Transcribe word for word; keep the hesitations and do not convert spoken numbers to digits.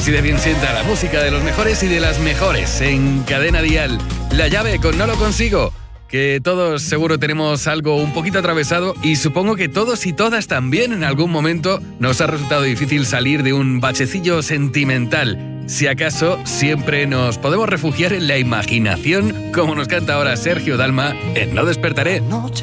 Así de bien sienta la música de los mejores y de las mejores en Cadena Dial. La Llave con No lo consigo, que todos seguro tenemos algo un poquito atravesado y supongo que todos y todas también en algún momento nos ha resultado difícil salir de un bachecillo sentimental. Si acaso, siempre nos podemos refugiar en la imaginación, como nos canta ahora Sergio Dalma en No despertaré. Noche